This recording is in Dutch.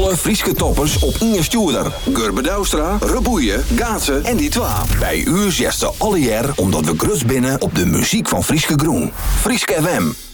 alle Frieske toppers op Inge Stuurder. Gurbe Douwstra, Reboeien, Gaatsen en die twa. Bij u zegt ze alle jaar omdat we grutst binnen op de muziek van Frieske Groen. Frieske FM.